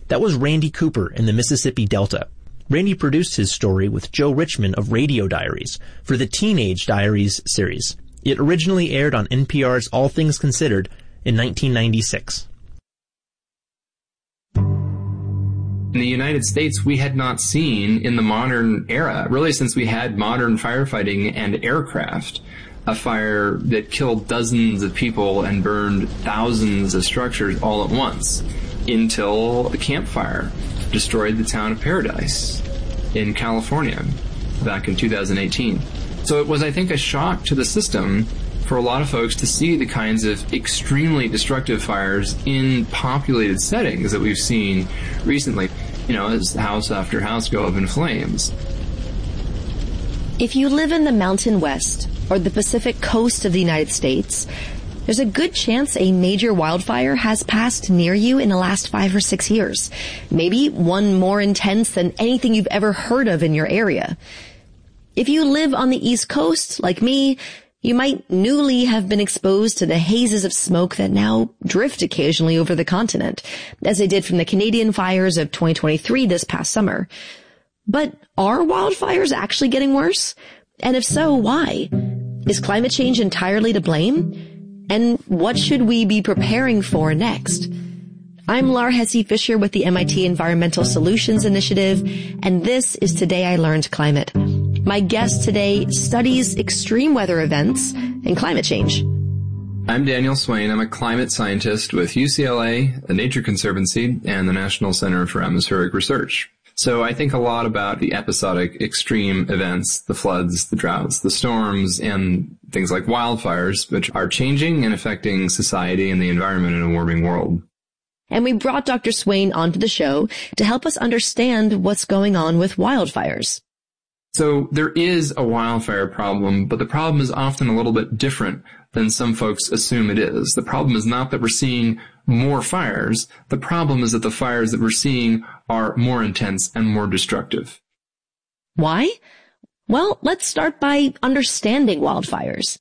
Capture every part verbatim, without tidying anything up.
That was Randy Cooper in the Mississippi Delta. Randy produced his story with Joe Richman of Radio Diaries for the Teenage Diaries series. It originally aired on N P R's All Things Considered in nineteen ninety-six. In the United States, we had not seen in the modern era, really since we had modern firefighting and aircraft, a fire that killed dozens of people and burned thousands of structures all at once, until the Camp Fire destroyed the town of Paradise in California back in two thousand eighteen. So it was, I think, a shock to the system for a lot of folks to see the kinds of extremely destructive fires in populated settings that we've seen recently, you know, as house after house go up in flames. If you live in the Mountain West or the Pacific coast of the United States, there's a good chance a major wildfire has passed near you in the last five or six years. Maybe one more intense than anything you've ever heard of in your area. If you live on the East Coast, like me, you might newly have been exposed to the hazes of smoke that now drift occasionally over the continent, as they did from the Canadian fires of twenty twenty-three this past summer. But are wildfires actually getting worse? And if so, why? Is climate change entirely to blame? And what should we be preparing for next? I'm Lar Hesse Fisher with the M I T Environmental Solutions Initiative, and this is Today I Learned Climate. My guest today studies extreme weather events and climate change. I'm Daniel Swain. I'm a climate scientist with U C L A, the Nature Conservancy, and the National Center for Atmospheric Research. So I think a lot about the episodic extreme events, the floods, the droughts, the storms, and things like wildfires, which are changing and affecting society and the environment in a warming world. And we brought Doctor Swain onto the show to help us understand what's going on with wildfires. So there is a wildfire problem, but the problem is often a little bit different than some folks assume it is. The problem is not that we're seeing more fires. The problem is that the fires that we're seeing are more intense and more destructive. Why? Well, let's start by understanding wildfires.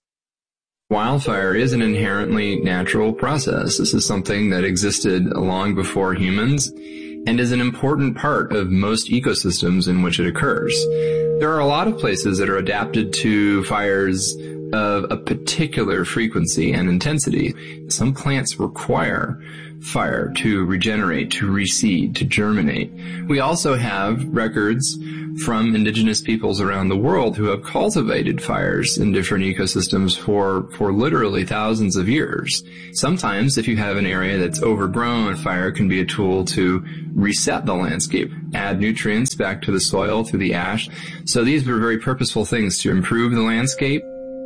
Wildfire is an inherently natural process. This is something that existed long before humans and is an important part of most ecosystems in which it occurs. There are a lot of places that are adapted to fires of a particular frequency and intensity. Some plants require fire to regenerate, to reseed, to germinate. We also have records from indigenous peoples around the world who have cultivated fires in different ecosystems for, for literally thousands of years. Sometimes, if you have an area that's overgrown, fire can be a tool to reset the landscape, add nutrients back to the soil through the ash. So these were very purposeful things to improve the landscape.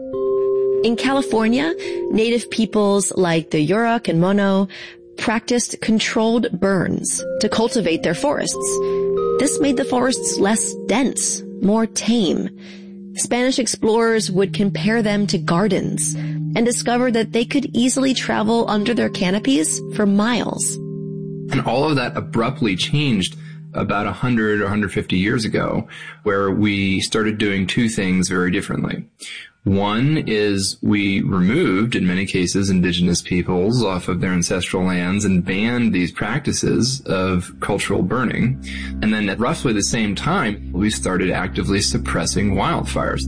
In California, native peoples like the Yurok and Mono practiced controlled burns to cultivate their forests. This made the forests less dense, more tame. Spanish explorers would compare them to gardens and discover that they could easily travel under their canopies for miles. And all of that abruptly changed about one hundred or one hundred fifty years ago, where we started doing two things very differently. One is we removed, in many cases, indigenous peoples off of their ancestral lands and banned these practices of cultural burning. And then at roughly the same time, we started actively suppressing wildfires.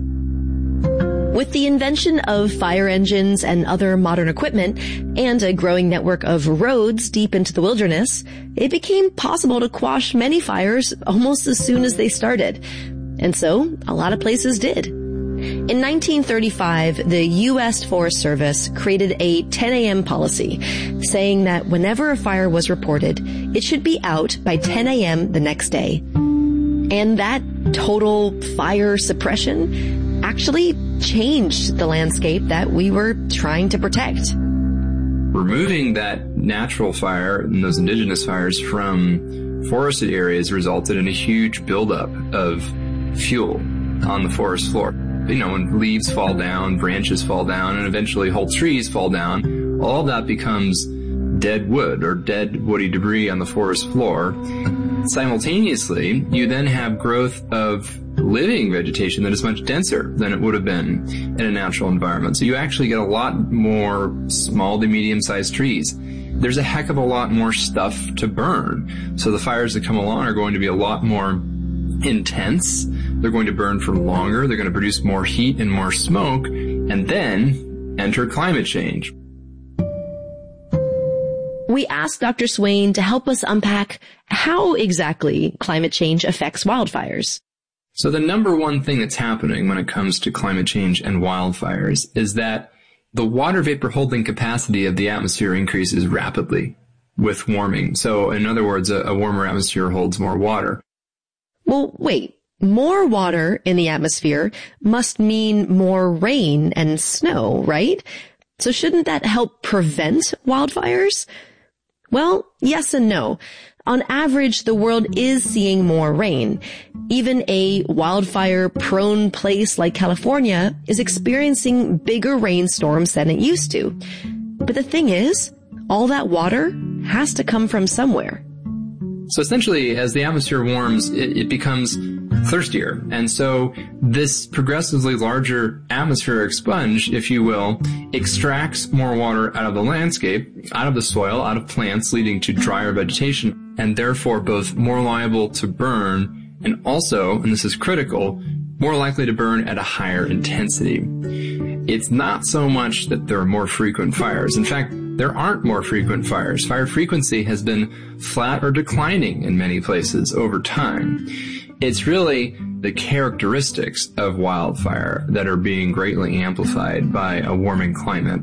With the invention of fire engines and other modern equipment and a growing network of roads deep into the wilderness, it became possible to quash many fires almost as soon as they started. And so, a lot of places did. In nineteen thirty-five, the U S Forest Service created a ten a.m. policy saying that whenever a fire was reported, it should be out by ten a.m. the next day. And that total fire suppression actually changed the landscape that we were trying to protect. Removing that natural fire and those indigenous fires from forested areas resulted in a huge buildup of fuel on the forest floor. You know, when leaves fall down, branches fall down, and eventually whole trees fall down, all of that becomes dead wood or dead woody debris on the forest floor. Simultaneously, you then have growth of living vegetation that is much denser than it would have been in a natural environment. So you actually get a lot more small to medium-sized trees. there's a heck of a lot more stuff to burn. So the fires that come along are going to be a lot more intense. They're going to burn for longer. They're going to produce more heat and more smoke, and then enter climate change. We asked Doctor Swain to help us unpack how exactly climate change affects wildfires. So the number one thing that's happening when it comes to climate change and wildfires is that the water vapor holding capacity of the atmosphere increases rapidly with warming. So in other words, a, a warmer atmosphere holds more water. Well, wait. More water in the atmosphere must mean more rain and snow, right? So shouldn't that help prevent wildfires? Well, yes and no. On average, the world is seeing more rain. Even a wildfire-prone place like California is experiencing bigger rainstorms than it used to. But the thing is, all that water has to come from somewhere. So essentially, as the atmosphere warms, it, it becomes thirstier. And so this progressively larger atmospheric sponge, if you will, extracts more water out of the landscape, out of the soil, out of plants, leading to drier vegetation, and therefore both more liable to burn and also, and this is critical, more likely to burn at a higher intensity. It's not so much that there are more frequent fires. In fact, there aren't more frequent fires. Fire frequency has been flat or declining in many places over time. It's really the characteristics of wildfire that are being greatly amplified by a warming climate.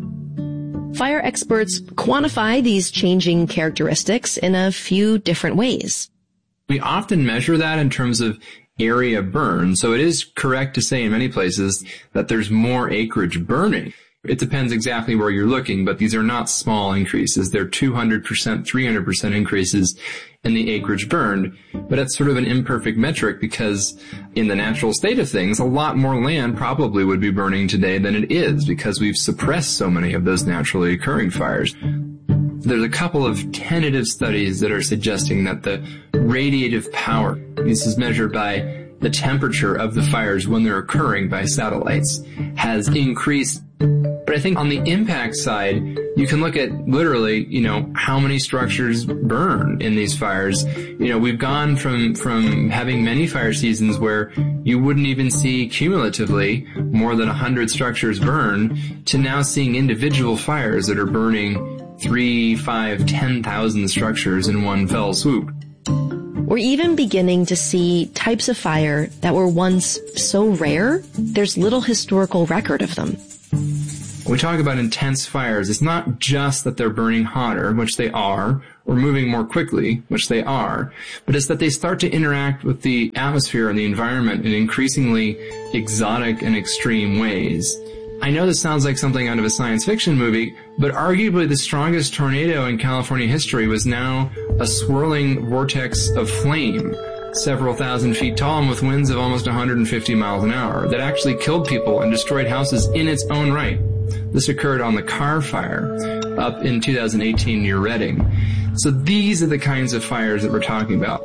Fire experts quantify these changing characteristics in a few different ways. We often measure that in terms of area burned. So it is correct to say in many places that there's more acreage burning. It depends exactly where you're looking, but these are not small increases. They're two hundred percent, three hundred percent increases in the acreage burned. But it's sort of an imperfect metric because in the natural state of things, a lot more land probably would be burning today than it is because we've suppressed so many of those naturally occurring fires. There's a couple of tentative studies that are suggesting that the radiative power, this is measured by the temperature of the fires when they're occurring by satellites, has increased. But I think on the impact side, you can look at literally, you know, how many structures burn in these fires. You know, we've gone from, from having many fire seasons where you wouldn't even see cumulatively more than one hundred structures burn to now seeing individual fires that are burning three, five, ten thousand structures in one fell swoop. We're even beginning to see types of fire that were once so rare, there's little historical record of them. When we talk about intense fires, it's not just that they're burning hotter, which they are, or moving more quickly, which they are, but it's that they start to interact with the atmosphere and the environment in increasingly exotic and extreme ways. I know this sounds like something out of a science fiction movie, but arguably the strongest tornado in California history was now a swirling vortex of flame, several thousand feet tall and with winds of almost one hundred fifty miles an hour, that actually killed people and destroyed houses in its own right. This occurred on the Carr Fire up in two thousand eighteen near Redding. So these are the kinds of fires that we're talking about.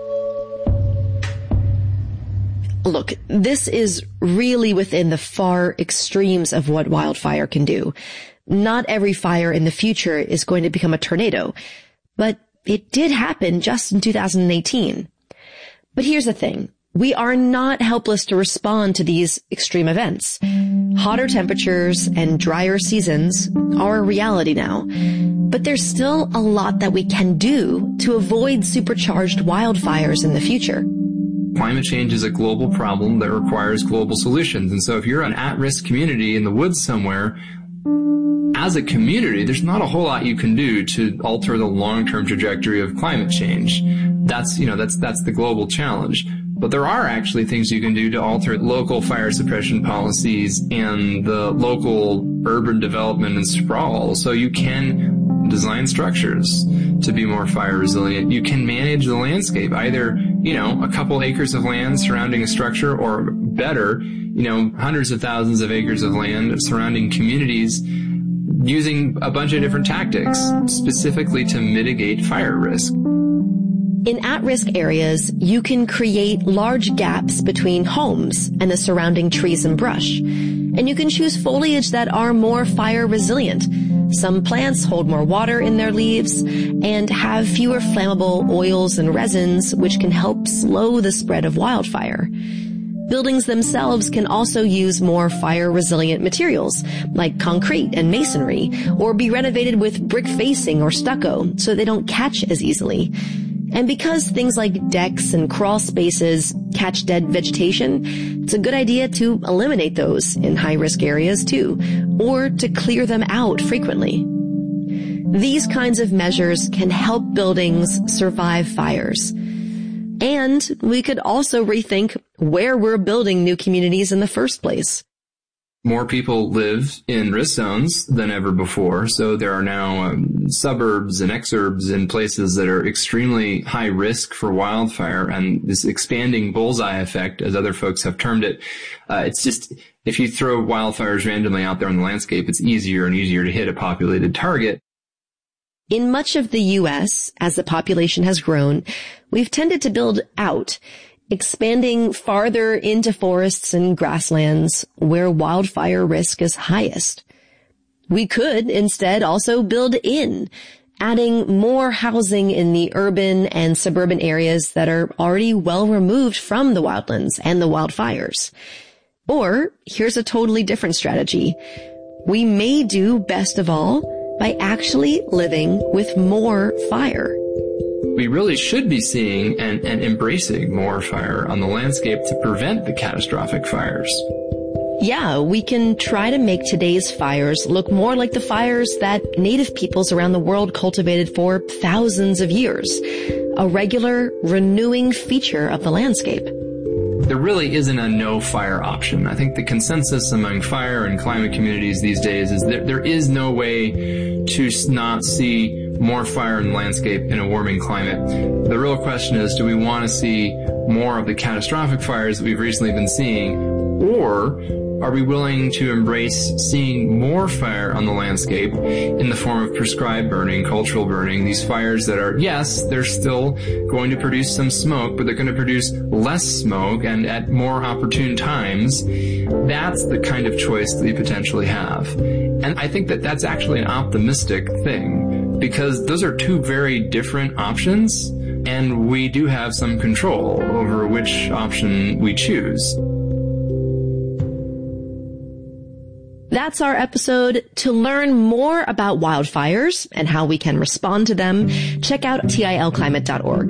Look, this is really within the far extremes of what wildfire can do. Not every fire in the future is going to become a tornado, but it did happen just in two thousand eighteen. But here's the thing. We are not helpless to respond to these extreme events. Hotter temperatures and drier seasons are a reality now, but there's still a lot that we can do to avoid supercharged wildfires in the future. Climate change is a global problem that requires global solutions. And so if you're an at-risk community in the woods somewhere, as a community, there's not a whole lot you can do to alter the long-term trajectory of climate change. That's, you know, that's, that's the global challenge. But there are actually things you can do to alter local fire suppression policies and the local urban development and sprawl. So you can design structures to be more fire resilient. You can manage the landscape, either, you know, a couple acres of land surrounding a structure, or better, you know, hundreds of thousands of acres of land surrounding communities, using a bunch of different tactics specifically to mitigate fire risk. In at-risk areas, you can create large gaps between homes and the surrounding trees and brush. And you can choose foliage that are more fire resilient, Some plants hold more water in their leaves and have fewer flammable oils and resins, which can help slow the spread of wildfire. Buildings themselves can also use more fire-resilient materials, like concrete and masonry, or be renovated with brick facing or stucco so they don't catch as easily. And because things like decks and crawl spaces catch dead vegetation, it's a good idea to eliminate those in high-risk areas too, or to clear them out frequently. These kinds of measures can help buildings survive fires. And we could also rethink where we're building new communities in the first place. More people live in risk zones than ever before, so there are now um, suburbs and exurbs in places that are extremely high risk for wildfire, and this expanding bullseye effect, as other folks have termed it, uh, it's just, if you throw wildfires randomly out there in the landscape, it's easier and easier to hit a populated target. In much of the U S, as the population has grown, we've tended to build out, expanding farther into forests and grasslands where wildfire risk is highest. We could instead also build in, adding more housing in the urban and suburban areas that are already well removed from the wildlands and the wildfires. Or, here's a totally different strategy. We may do best of all by actually living with more fire. We really should be seeing and, and embracing more fire on the landscape to prevent the catastrophic fires. Yeah, we can try to make today's fires look more like the fires that native peoples around the world cultivated for thousands of years, a regular, renewing feature of the landscape. There really isn't a no fire option. I think the consensus among fire and climate communities these days is that there is no way to not see more fire in the landscape in a warming climate. The real question is, do we want to see more of the catastrophic fires that we've recently been seeing, or are we willing to embrace seeing more fire on the landscape in the form of prescribed burning, cultural burning, these fires that are, yes, they're still going to produce some smoke, but they're going to produce less smoke and at more opportune times? That's the kind of choice that we potentially have. And I think that that's actually an optimistic thing, because those are two very different options, and we do have some control over which option we choose. That's our episode. To learn more about wildfires and how we can respond to them, check out T I L climate dot org.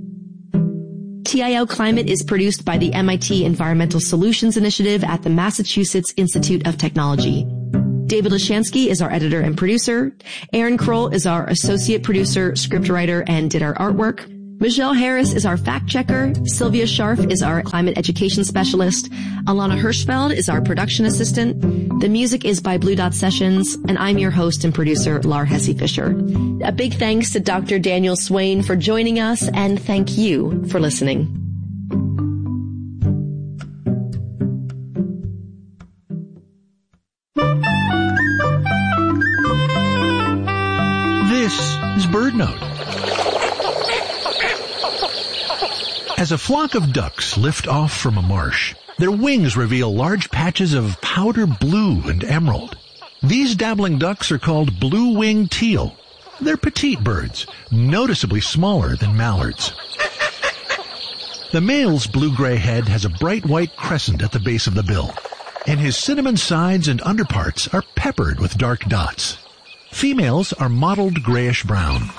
T I L Climate is produced by the M I T Environmental Solutions Initiative at the Massachusetts Institute of Technology. David Lashansky is our editor and producer. Aaron Kroll is our associate producer, scriptwriter, and did our artwork. Michelle Harris is our fact checker. Sylvia Scharf is our climate education specialist. Alana Hirschfeld is our production assistant. The music is by Blue Dot Sessions, and I'm your host and producer, Lar Hesse Fisher. A big thanks to Doctor Daniel Swain for joining us, and thank you for listening. This is BirdNote. As a flock of ducks lift off from a marsh, their wings reveal large patches of powder blue and emerald. These dabbling ducks are called blue-winged teal. They're petite birds, noticeably smaller than mallards. The male's blue-gray head has a bright white crescent at the base of the bill, and his cinnamon sides and underparts are peppered with dark dots. Females are mottled grayish-brown.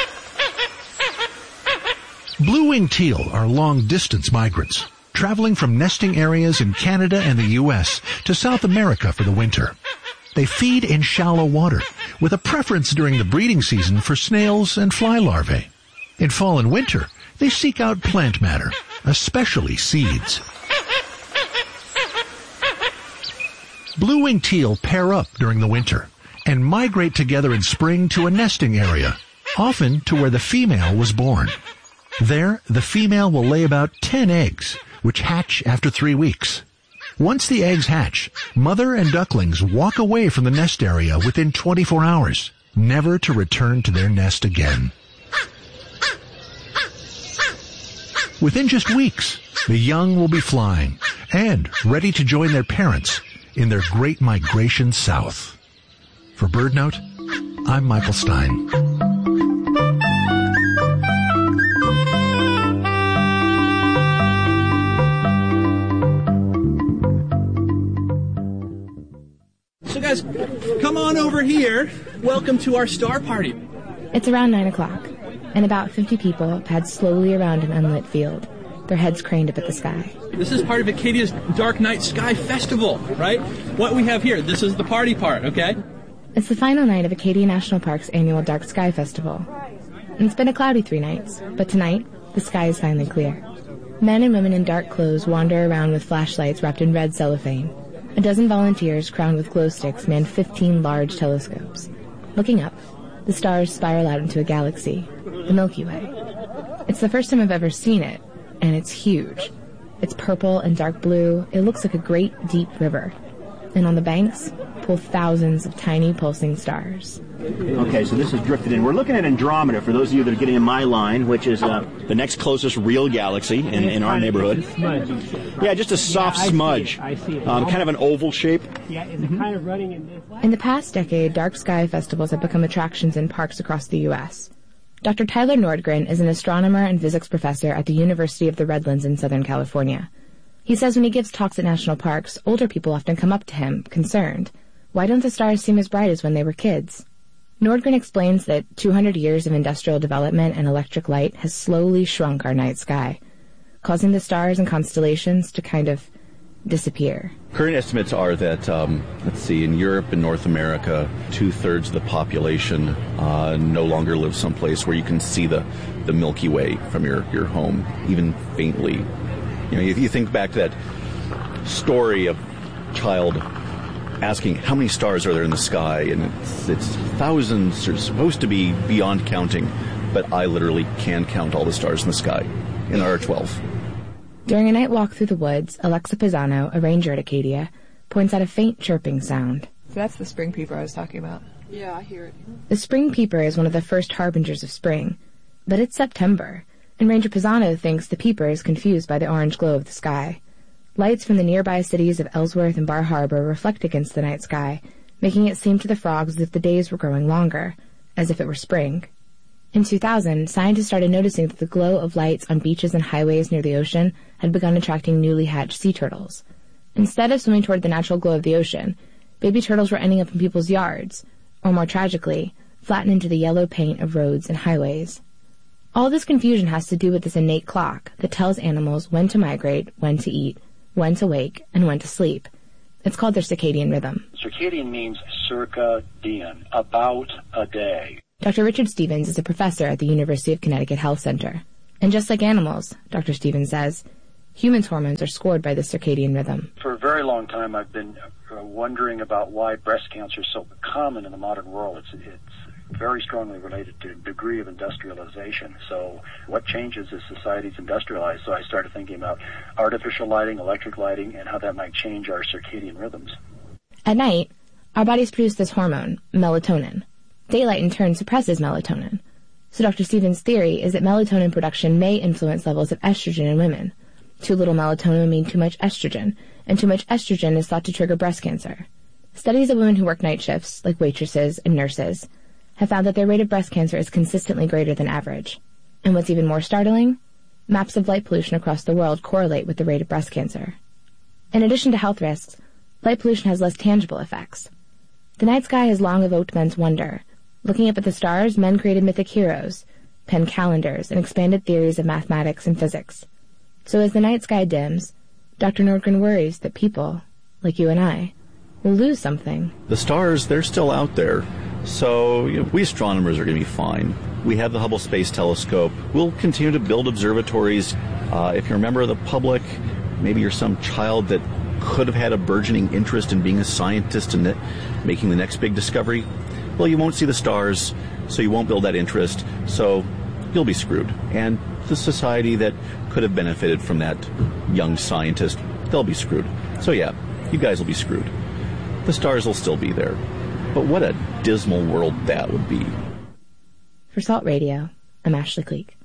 Blue-winged teal are long-distance migrants, traveling from nesting areas in Canada and the U S to South America for the winter. They feed in shallow water, with a preference during the breeding season for snails and fly larvae. In fall and winter, they seek out plant matter, especially seeds. Blue-winged teal pair up during the winter and migrate together in spring to a nesting area, often to where the female was born. There, the female will lay about ten eggs, which hatch after three weeks. Once the eggs hatch, mother and ducklings walk away from the nest area within twenty-four hours, never to return to their nest again. Within just weeks, the young will be flying and ready to join their parents in their great migration south. For BirdNote, I'm Michael Stein. So guys, come on over here. Welcome to our star party. It's around nine o'clock, and about fifty people pad slowly around an unlit field, their heads craned up at the sky. This is part of Acadia's Dark Night Sky Festival, right? What we have here, this is the party part, okay? It's the final night of Acadia National Park's annual Dark Sky Festival. And it's been a cloudy three nights, but tonight, the sky is finally clear. Men and women in dark clothes wander around with flashlights wrapped in red cellophane. A dozen volunteers crowned with glow sticks man fifteen large telescopes. Looking up, the stars spiral out into a galaxy, the Milky Way. It's the first time I've ever seen it, and it's huge. It's purple and dark blue. It looks like a great, deep river. And on the banks, pull thousands of tiny pulsing stars. Okay, so this is drifted in. We're looking at Andromeda, for those of you that are getting in my line, which is uh, the next closest real galaxy in, in our neighborhood. Yeah, just a soft yeah, smudge. I see it. Um, kind of an oval shape. Yeah, is it kind of running in this way? In the past decade, dark sky festivals have become attractions in parks across the U S Doctor Tyler Nordgren is an astronomer and physics professor at the University of the Redlands in Southern California. He says when he gives talks at national parks, older people often come up to him, concerned. Why don't the stars seem as bright as when they were kids? Nordgren explains that two hundred years of industrial development and electric light has slowly shrunk our night sky, causing the stars and constellations to kind of disappear. Current estimates are that, um, let's see, in Europe and North America, two-thirds of the population uh, no longer live someplace where you can see the, the Milky Way from your, your home, even faintly. You know, if you think back to that story of a child asking how many stars are there in the sky, and it's, it's thousands, are supposed to be beyond counting, but I literally can count all the stars in the sky, and there are twelve. During a night walk through the woods, Alexa Pisano, a ranger at Acadia, points out a faint chirping sound. So that's the spring peeper I was talking about. Yeah, I hear it. The spring peeper is one of the first harbingers of spring, but it's September, and Ranger Pisano thinks the peeper is confused by the orange glow of the sky. Lights from the nearby cities of Ellsworth and Bar Harbor reflect against the night sky, making it seem to the frogs as if the days were growing longer, as if it were spring. In two thousand, scientists started noticing that the glow of lights on beaches and highways near the ocean had begun attracting newly hatched sea turtles. Instead of swimming toward the natural glow of the ocean, baby turtles were ending up in people's yards, or more tragically, flattened into the yellow paint of roads and highways. All this confusion has to do with this innate clock that tells animals when to migrate, when to eat, when to wake, and when to sleep. It's called their circadian rhythm. Circadian means circadian, about a day. Doctor Richard Stevens is a professor at the University of Connecticut Health Center. And just like animals, Doctor Stevens says, humans' hormones are scored by the circadian rhythm. For a very long time, I've been uh, wondering about why breast cancer is so common in the modern world. It's, it's very strongly related to degree of industrialization. So what changes as society's industrialized? So I started thinking about artificial lighting, electric lighting, and how that might change our circadian rhythms. At night, our bodies produce this hormone, melatonin. Daylight in turn suppresses melatonin. So Doctor Stevens' theory is that melatonin production may influence levels of estrogen in women. Too little melatonin means too much estrogen, and too much estrogen is thought to trigger breast cancer. Studies of women who work night shifts, like waitresses and nurses, have found that their rate of breast cancer is consistently greater than average. And what's even more startling, maps of light pollution across the world correlate with the rate of breast cancer. In addition to health risks, light pollution has less tangible effects. The night sky has long evoked men's wonder. Looking up at the stars, men created mythic heroes, penned calendars, and expanded theories of mathematics and physics. So as the night sky dims, Doctor Nordgren worries that people, like you and I, will lose something. The stars, they're still out there. So you know, we astronomers are going to be fine. We have the Hubble Space Telescope. We'll continue to build observatories. Uh, if you're a member of the public, maybe you're some child that could have had a burgeoning interest in being a scientist and making the next big discovery, well, you won't see the stars, so you won't build that interest, so you'll be screwed. And the society that could have benefited from that young scientist, they'll be screwed. So yeah, you guys will be screwed. The stars will still be there. But what a dismal world that would be. For Salt Radio, I'm Ashley Cleek.